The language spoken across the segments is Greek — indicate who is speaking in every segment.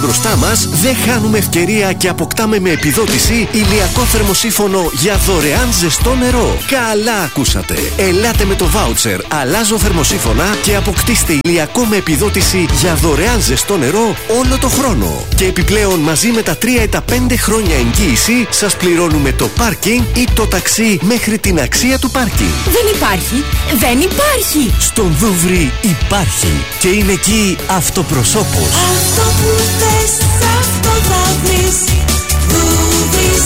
Speaker 1: μπροστά μας, δεν χάνουμε ευκαιρία και αποκτάμε με επιδότηση ηλιακό θερμοσύφωνο για δωρεάν ζεστό νερό. Καλά ακούσατε. Ελάτε με το βάουτσερ Αλλάζω θερμοσύφωνα και αποκτήστε ηλιακό με επιδότηση για δωρεάν ζεστό νερό όλο το χρόνο. Και επιπλέον μαζί με τα 3 ή τα 5 χρόνια εγγύηση σας πληρώνουμε το πάρκινγκ ή το ταξί μέχρι την αξία του πάρκινγκ.
Speaker 2: Δεν υπάρχει. Δεν υπάρχει.
Speaker 1: Στον Δούβρι υπάρχει. Και είναι εκεί αυτοπροσώπος.
Speaker 3: Αυτό που θες, αυτό θα βρεις. Δούβρις.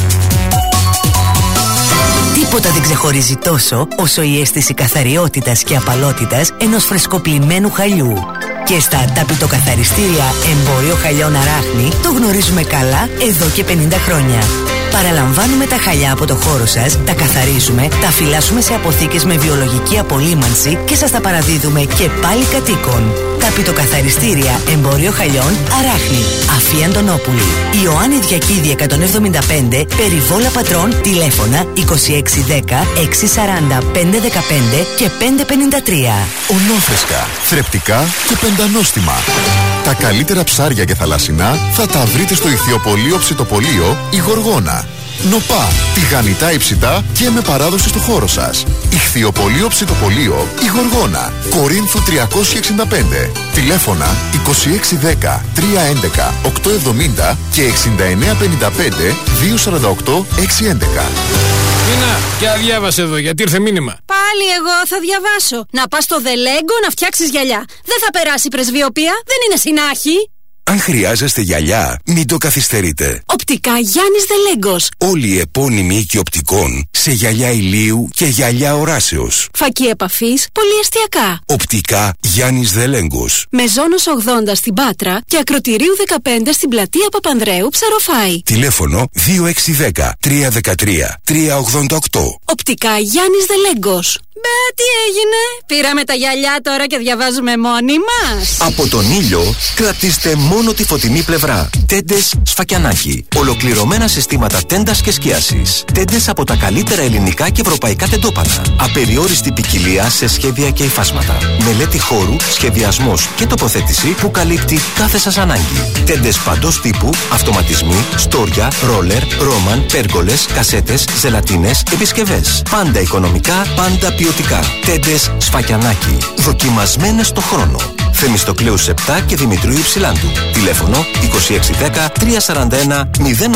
Speaker 2: Τίποτα δεν ξεχωρίζει τόσο όσο η αίσθηση καθαριότητας και απαλότητας ενός φρεσκοπλημμένου χαλιού. Και στα ταπητοκαθαριστήρια Εμπόριο Χαλιών Αράχνη το γνωρίζουμε καλά εδώ και 50 χρόνια. Παραλαμβάνουμε τα χαλιά από το χώρο σας, τα καθαρίζουμε, τα φυλάσσουμε σε αποθήκες με βιολογική απολύμανση και σας τα παραδίδουμε και πάλι κατοίκων. Ταπητοκαθαριστήρια Εμπόριο Χαλιών Αράχνη. Αφή Αντωνόπουλη. Ιωάννη Διακίδη 175, Περιβόλα Πατρών, τηλέφωνα 2610 640 515 και 553.
Speaker 4: Ονόφρεσκα, θρεπτικά και πεντανόστιμα. Τα καλύτερα ψάρια και θαλασσινά θα τα βρείτε στο ηχθειοπωλείο Ψητοπωλείο η Γοργόνα. Νοπά, τηγανιτά υψητά και με παράδοση στο χώρο σας. Ηχθειοπωλείο Ψητοπωλείο η Γοργόνα. Κορίνθου 365. Τηλέφωνα 2610 311 870 και 6955 248 611.
Speaker 5: Μίνα, και αδιάβασε εδώ γιατί ήρθε μήνυμα.
Speaker 6: Πάλι εγώ θα διαβάσω. Να πας στο Δελέγκο να φτιάξεις γυαλιά. Δεν θα περάσει πρεσβειοπία, δεν είναι συνάχη.
Speaker 1: Αν χρειάζεστε γυαλιά, μην το καθυστερείτε.
Speaker 6: Οπτικά Γιάννης Δελέγκος.
Speaker 1: Όλοι οι επώνυμοι οίκοι οπτικών σε γυαλιά ηλίου και γυαλιά οράσεως.
Speaker 6: Φακή επαφής, πολυεστιακά.
Speaker 1: Οπτικά Γιάννης Δελέγκος.
Speaker 6: Μεζόνος 80 στην Πάτρα και Ακροτηρίου 15 στην πλατεία Παπανδρέου Ψαροφάη.
Speaker 1: Τηλέφωνο 2610 313 388.
Speaker 6: Οπτικά Γιάννης Δελέγκος. Μπε, τι έγινε? Πήραμε τα γυαλιά τώρα και διαβάζουμε μόνοι μας.
Speaker 7: Από τον ήλιο κρατήστε μόνο τη φωτεινή πλευρά. Τέντες Σφακιανάκι. Ολοκληρωμένα συστήματα τέντας και σκίασης. Τέντες από τα καλύτερα ελληνικά και ευρωπαϊκά τεντόπανα. Απεριόριστη ποικιλία σε σχέδια και υφάσματα. Μελέτη χώρου, σχεδιασμός και τοποθέτηση που καλύπτει κάθε σας ανάγκη. Τέντες παντός τύπου, αυτοματισμοί, στόρια, ρόλερ, ρόμαν, πέργολες, κασέτες, ζελατίνες, επισκευές. Πάντα οικονομικά, πάντα ποιοτικά. Τέντες Σφακιανάκι. Δοκιμασμένες στο χρόνο. Θεμιστοκλέους 7 και Δημητρίου Υψηλάντου. Τηλέφωνο 2610 341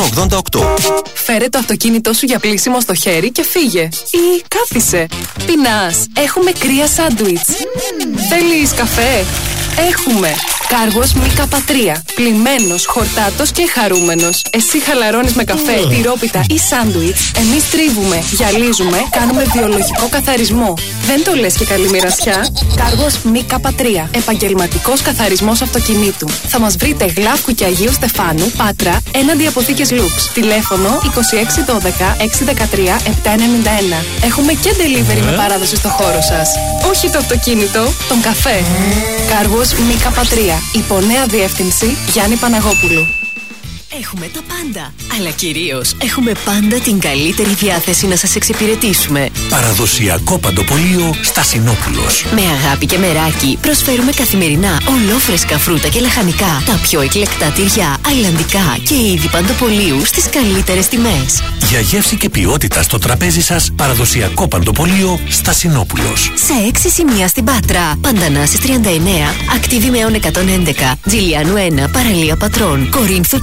Speaker 7: 088.
Speaker 8: Φέρε το αυτοκίνητό σου για πλύσιμο στο χέρι και φύγε. Ή κάθισε. Πεινάς. Έχουμε κρύα σάντουιτς. Θέλεις καφέ? Έχουμε. Κάργος Μίκα Πατρία. Πλυμμένος, χορτάτος και χαρούμενος. Εσύ χαλαρώνεις με καφέ, τυρόπιτα ή σάντουιτς. Εμείς τρίβουμε, γυαλίζουμε, κάνουμε βιολογικό καθαρισμό. Δεν το λες και καλή μοιρασιά. Κάργος Μίκα Πατρία. Επαγγελματικός καθαρισμός αυτοκινήτου. Θα μας βρείτε Γλάφκου και Αγίου Στεφάνου, Πάτρα, έναντι αποθήκες Λουξ. Τηλέφωνο 2612 613 791. Έχουμε και delivery με παράδοση στο χώρο σας. Όχι το αυτοκίνητο, τον καφέ. Κάργος Μίκα Πατρία. Υπονέα διεύθυνση Γιάννη Παναγόπουλου.
Speaker 2: Έχουμε τα πάντα, αλλά κυρίως έχουμε πάντα την καλύτερη διάθεση να σας εξυπηρετήσουμε.
Speaker 1: Παραδοσιακό παντοπωλείο Στασινόπουλος.
Speaker 2: Με αγάπη και μεράκι προσφέρουμε καθημερινά ολόφρεσκα φρούτα και λαχανικά, τα πιο εκλεκτά τυριά, αιλαντικά και είδη παντοπωλείου στις καλύτερες τιμές.
Speaker 1: Για γεύση και ποιότητα στο τραπέζι σας, παραδοσιακό παντοπωλείο Στασινόπουλος.
Speaker 2: Σε 6 σημεία στην Πάτρα, Παντανάσης 39, Ακτίβημεων 111, Τζιλιάνου 1, Παραλία Πατρών, Κορίνθου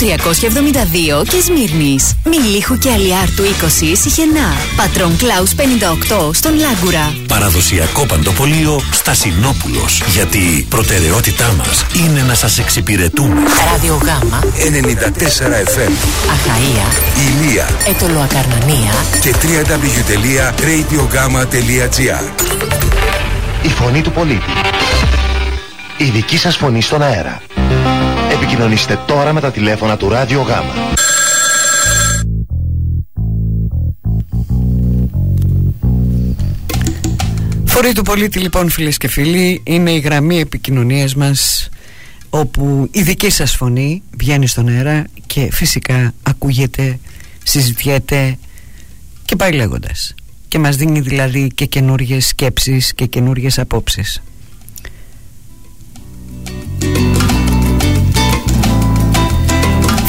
Speaker 2: 372 και Σμύρνης. Μιλίχου και Αλιάρτου 20, Σιχενά. Πατρών Κλάους 58 στον Λάγκουρα.
Speaker 1: Παραδοσιακό παντοπωλείο Στασινόπουλος. Γιατί η προτεραιότητά μας είναι να σας εξυπηρετούμε.
Speaker 2: Ραδιογάμα
Speaker 1: 94 FM.
Speaker 2: Αχαΐα,
Speaker 1: Ηλία,
Speaker 2: Ετωλοακαρνανία
Speaker 1: και www.radiogama.gr.
Speaker 9: Η φωνή του πολίτη. Η δική σας φωνή στον αέρα. Επικοινωνήστε τώρα με τα τηλέφωνα του Ράδιο Γάμα.
Speaker 10: Φωνή του πολίτη, λοιπόν, φίλες και φίλοι, είναι η γραμμή επικοινωνίας μας, όπου η δική σας φωνή βγαίνει στον αέρα και φυσικά ακούγεται, συζητιέται και πάει λέγοντας, και μας δίνει δηλαδή και καινούργιες σκέψεις και καινούργιες απόψεις.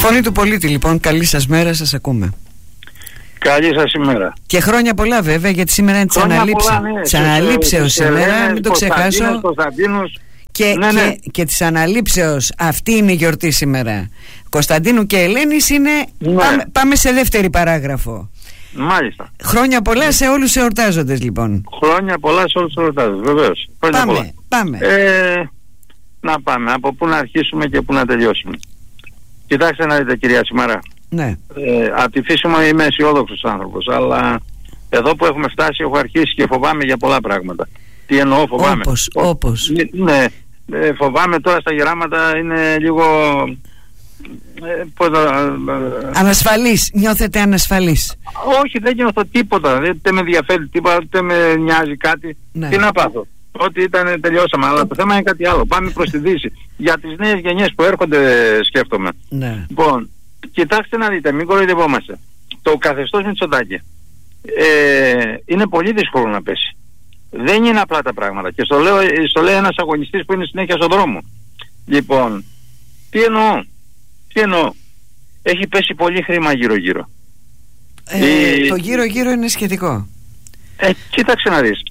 Speaker 10: Φωνή του πολίτη λοιπόν, καλή σας μέρα, σας ακούμε.
Speaker 11: Καλή σας ημέρα.
Speaker 10: Και χρόνια πολλά βέβαια, γιατί σήμερα είναι της αναλήψεως σήμερα, μην το ξεχάσω. Και της αναλήψεως, αυτή είναι η γιορτή σήμερα. Κωνσταντίνου και Ελένης είναι, πάμε σε δεύτερη παράγραφο.
Speaker 11: Μάλιστα.
Speaker 10: Χρόνια πολλά σε όλους τους εορτάζοντες λοιπόν.
Speaker 11: Χρόνια πολλά σε όλους τους εορτάζοντες, βεβαίως.
Speaker 10: Πάμε.
Speaker 11: Να πάμε, από πού να αρχίσουμε και πού να τελειώσουμε. Κοιτάξτε να δείτε, κυρία Σιμαρά.
Speaker 10: Ναι.
Speaker 11: Από τη φύση μου είμαι αισιόδοξος άνθρωπος, αλλά εδώ που έχουμε φτάσει έχω αρχίσει και φοβάμαι για πολλά πράγματα. Τι εννοώ φοβάμαι?
Speaker 10: Όπως.
Speaker 11: Ναι, φοβάμαι τώρα στα γεράματα, είναι λίγο...
Speaker 10: Ανασφαλής, νιώθετε ανασφαλής?
Speaker 11: Όχι, δεν νιώθω τίποτα, δεν με ενδιαφέρει τίποτα, δεν με νοιάζει κάτι. Τι να πάθω? Ό,τι ήταν τελειώσαμε, αλλά το θέμα είναι κάτι άλλο. Πάμε προς τη Δύση. Για τις νέες γενιές που έρχονται σκέφτομαι.
Speaker 10: Ναι.
Speaker 11: Λοιπόν, κοιτάξτε να δείτε, μην κοροϊδευόμαστε. Το καθεστώς Μητσοτάκη είναι πολύ δύσκολο να πέσει. Δεν είναι απλά τα πράγματα. Και στο λέει ένας αγωνιστής που είναι συνέχεια στον δρόμο. Λοιπόν, τι εννοώ? Έχει πέσει πολύ χρήμα γύρω-γύρω.
Speaker 10: Το γύρω-γύρω είναι σχετικό.
Speaker 11: Κοίταξε να δεις.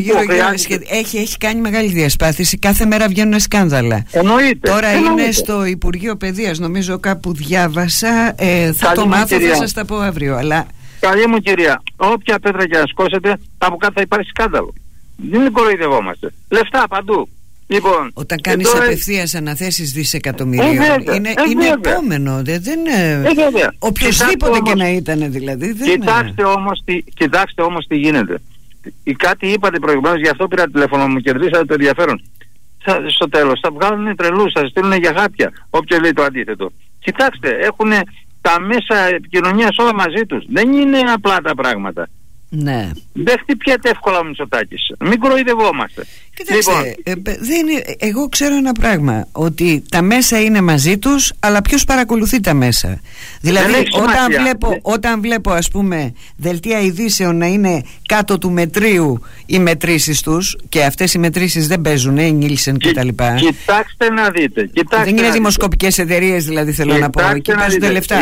Speaker 10: Έχει κάνει μεγάλη διασπάθηση. Κάθε μέρα βγαίνουν σκάνδαλα.
Speaker 11: Εννοείται.
Speaker 10: Τώρα είναι στο Υπουργείο Παιδείας, νομίζω κάπου διάβασα. Θα το μάθω, θα σας τα πω αύριο. Αλλά...
Speaker 11: Καλή μου κυρία, όποια πέτρα και να σκόσετε, από κάτω θα υπάρχει σκάνδαλο. Δεν κοροϊδευόμαστε. Λεφτά παντού. Λοιπόν,
Speaker 10: όταν κάνεις απευθείας αναθέσεις δισεκατομμυρίων, είναι επόμενο. Οποιοςδήποτε και να ήταν δηλαδή.
Speaker 11: Κοιτάξτε όμως τι γίνεται. Κάτι είπατε προηγουμένως, γι' αυτό πήρα τηλέφωνο μου, κερδίσατε το ενδιαφέρον. Στο τέλος θα βγάλουν τρελούς, θα στείλουν για χάπια, όποιος λέει το αντίθετο. Κοιτάξτε, έχουν τα μέσα επικοινωνίας όλα μαζί τους. Δεν είναι απλά τα πράγματα.
Speaker 10: Ναι.
Speaker 11: Δεν χτυπιέται εύκολα ο Μητσοτάκης. Μην κοροϊδευόμαστε.
Speaker 10: Κοιτάξτε, εγώ ξέρω ένα πράγμα, ότι τα μέσα είναι μαζί τους, αλλά ποιος παρακολουθεί τα μέσα? Δηλαδή όταν βλέπω ας πούμε δελτία ειδήσεων να είναι κάτω του μετρίου οι μετρήσεις τους, και αυτές οι μετρήσεις δεν παίζουν, η Νίλσεν κτλ.
Speaker 11: Κοιτάξτε να δείτε.
Speaker 10: Δεν είναι δημοσκοπικές εταιρείες δηλαδή, θέλω να πω. Εκεί παίζονται λεφτά.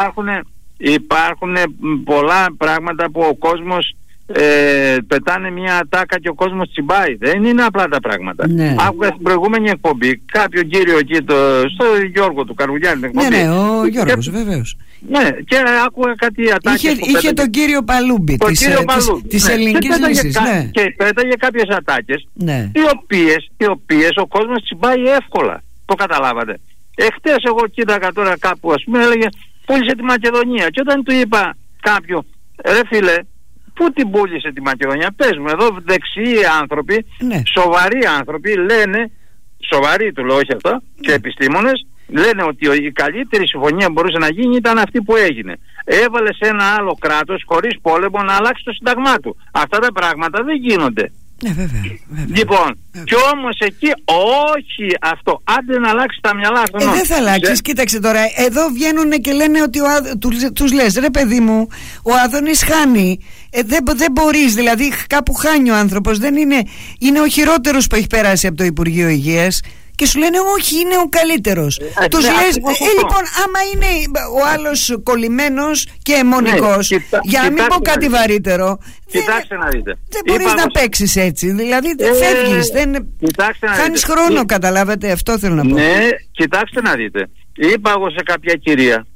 Speaker 11: Υπάρχουν πολλά πράγματα που ο κόσμος πετάνε μια ατάκα και ο κόσμος τσιμπάει. Δεν είναι απλά τα πράγματα.
Speaker 10: Ναι.
Speaker 11: Άκουγα στην προηγούμενη εκπομπή κάποιον κύριο εκεί στο Γιώργο του Καρβουλιάνη.
Speaker 10: Ναι, ο Γιώργος βεβαίως.
Speaker 11: Ναι, και άκουγα κάτι ατάκες.
Speaker 10: Είχε τον κύριο Παλούμπη της ελληνικής λύσης.
Speaker 11: Και πέταγε κάποιες ατάκες,
Speaker 10: ναι,
Speaker 11: οι οποίες ο κόσμος τσιμπάει εύκολα. Το καταλάβατε? Εχθές εγώ κοίταγα τώρα κάπου, ας πούμε, έλεγε πούλησε τη Μακεδονία, και όταν του είπα κάποιο, ρε φίλε, πού την πούλησε τη Μακεδονία? Πες μου, εδώ δεξιοί άνθρωποι,
Speaker 10: ναι,
Speaker 11: σοβαροί άνθρωποι λένε, σοβαροί του λέω, όχι αυτό, και επιστήμονες λένε ότι η καλύτερη συμφωνία που μπορούσε να γίνει ήταν αυτή που έγινε. Έβαλε σε ένα άλλο κράτος χωρίς πόλεμο να αλλάξει το σύνταγμά του. Αυτά τα πράγματα δεν γίνονται.
Speaker 10: Ναι, βέβαια.
Speaker 11: Λοιπόν, κι όμως εκεί όχι αυτό. Άντε να αλλάξει τα μυαλά αυτών.
Speaker 10: Δεν θα αλλάξεις. Κοίταξε τώρα, εδώ βγαίνουν και λένε ότι τους λες, ρε παιδί μου, ο Άδωνης χάνει. Δεν μπορείς, δηλαδή κάπου χάνει ο άνθρωπος. Δεν είναι ο χειρότερος που έχει περάσει από το Υπουργείο Υγείας. Και σου λένε όχι, είναι ο καλύτερος. Τους λες, λοιπόν, άμα είναι ο άλλος κολλημένος και αιμονικός, για να μην πω κάτι βαρύτερο,
Speaker 11: κοιτάξτε να δείτε,
Speaker 10: δεν μπορείς να παίξεις έτσι. Δηλαδή φεύγεις, χάνεις χρόνο, καταλάβατε, αυτό θέλω να πω.
Speaker 11: Ναι, κοιτάξτε να δείτε. Είπα εγώ σε κάποια κυρία,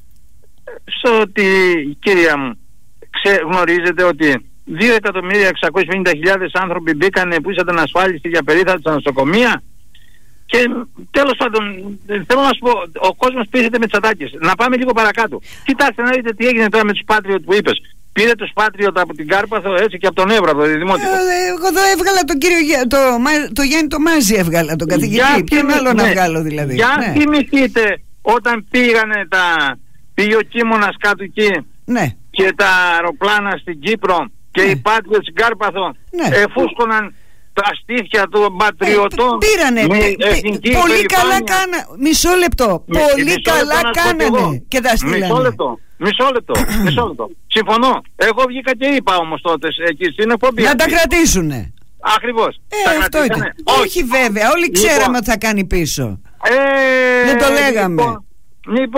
Speaker 11: ότι κυρία μου, γνωρίζετε ότι 2.650.000 άνθρωποι μπήκανε που ήσασταν ασφάλιστοι για περίθαλψη στα νοσοκομεία? Και τέλος πάντων, θέλω να σου πω, ο κόσμος πείθεται με Μητσοτάκης. Να πάμε λίγο παρακάτω. Κοιτάξτε να δείτε τι έγινε τώρα με τους Patriot που είπες. Πήρε τους Patriot από την Κάρπαθο, έτσι, και από τον Εύρο, από το Δημότικο.
Speaker 10: Εγώ εδώ έβγαλα τον κύριο το Γιάννη το Μάζη, έβγαλα τον καθηγητή. Ποιον άλλο να βγάλω δηλαδή?
Speaker 11: Για θυμηθείτε όταν πήγε ο Κίμωνας κάτω εκεί,
Speaker 10: ναι,
Speaker 11: και τα αεροπλάνα στην Κύπρο και οι Patriot στην Κάρπαθο εφούσκωναν τα στήθια των πατριωτών.
Speaker 10: Πήρανε. Πολύ καλά κάνανε. Μισό λεπτό. Πολύ καλά κάνανε. Και τα στείλανε.
Speaker 11: Μισό λεπτό. Συμφωνώ. Εγώ βγήκα και είπα όμως τότε εκεί στην εκπομπή.
Speaker 10: Να τα κρατήσουνε.
Speaker 11: Ακριβώς.
Speaker 10: Αυτό ήταν. Όχι βέβαια. Όλοι ξέραμε ότι θα κάνει πίσω. Δεν το λέγαμε.
Speaker 11: Λοιπόν,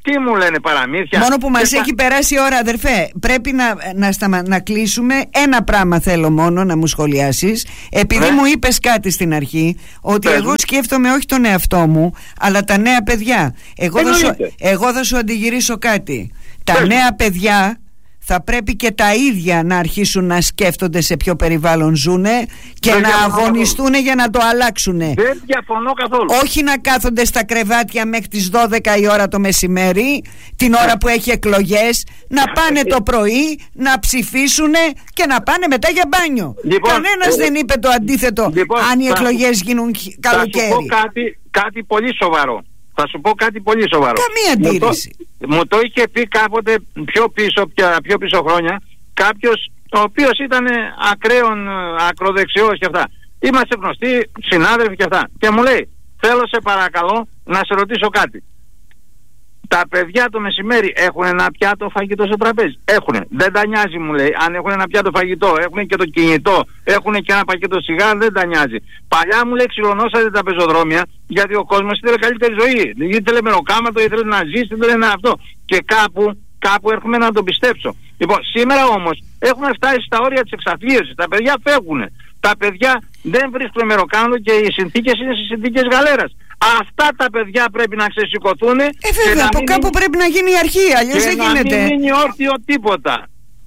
Speaker 11: Τι μου λένε παραμύθια.
Speaker 10: Μόνο που μας έχει περάσει η ώρα, αδερφέ. Πρέπει να κλείσουμε. Ένα πράγμα θέλω μόνο να μου σχολιάσεις. Επειδή μου είπες κάτι στην αρχή, ότι εγώ σκέφτομαι όχι τον εαυτό μου, αλλά τα νέα παιδιά. Εγώ θα σου αντιγυρίσω κάτι. Τα νέα παιδιά θα πρέπει και τα ίδια να αρχίσουν να σκέφτονται σε ποιο περιβάλλον ζουνε και να αγωνιστούν για να το αλλάξουν.
Speaker 11: Δεν διαφωνώ καθόλου.
Speaker 10: Όχι να κάθονται στα κρεβάτια μέχρι τις 12 η ώρα το μεσημέρι, την ώρα που έχει εκλογές, να πάνε το πρωί, να ψηφίσουν και να πάνε μετά για μπάνιο. Κανένας δεν είπε το αντίθετο, αν οι εκλογές γίνουν καλοκαίρι.
Speaker 11: Θα σου πω κάτι πολύ σοβαρό. Θα σου πω κάτι πολύ σοβαρό.
Speaker 10: Καμία αντίρρηση.
Speaker 11: Μου το είχε πει κάποτε πιο πίσω χρόνια κάποιος ο οποίος ήταν ακροδεξιός και αυτά. Είμαστε γνωστοί συνάδελφοι και αυτά. Και μου λέει, θέλω σε παρακαλώ να σε ρωτήσω κάτι. Τα παιδιά το μεσημέρι έχουν ένα πιάτο φαγητό στο τραπέζι? Έχουνε. Δεν τα νοιάζει, μου λέει. Αν έχουν ένα πιάτο φαγητό, έχουν και το κινητό, έχουν και ένα πακέτο σιγά, δεν τα νοιάζει. Παλιά, μου λέει, ξυλωνώσατε τα πεζοδρόμια γιατί ο κόσμος ήθελε καλύτερη ζωή. Ήθελε μεροκάματο, ήθελε να ζήσει, ήθελε να αυτό. Και κάπου έρχομαι να τον πιστέψω. Λοιπόν, σήμερα όμως έχουμε φτάσει στα όρια της εξαθλίωσης. Τα παιδιά φεύγουν. Τα παιδιά δεν βρίσκουν μεροκάματο και οι συνθήκες είναι στις συνθήκες γαλέρας. Αυτά τα παιδιά πρέπει να ξεσηκωθούν.
Speaker 10: Βέβαια, από κάπου πρέπει να γίνει η αρχή, αλλιώς δεν γίνεται.
Speaker 11: Και να μην μείνει όρθιο τίποτα.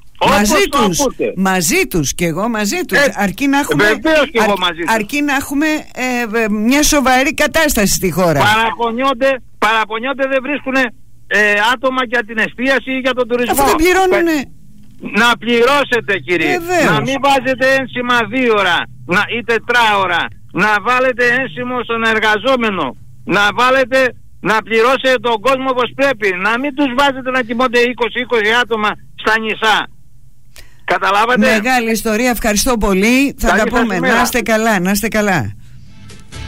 Speaker 10: Μαζί τους και εγώ μαζί τους. Αρκεί να έχουμε, αρκεί να έχουμε μια σοβαρή κατάσταση στη χώρα.
Speaker 11: Παραπονιόνται, δεν βρίσκουν άτομα για την εστίαση ή για τον τουρισμό.
Speaker 10: Αυτό δεν πληρώνουνε.
Speaker 11: Να πληρώσετε, κύριε. Να μην βάζετε ένσημα 2 ώρα ή 4 ώρα. Να βάλετε ένσημο στον εργαζόμενο. Να πληρώσετε τον κόσμο όπως πρέπει. Να μην τους βάζετε να κοιμώνται 20 άτομα στα νησά. Καταλάβατε?
Speaker 10: Μεγάλη ιστορία, ευχαριστώ πολύ. Θα τα πούμε. Να είστε καλά, να είστε καλά.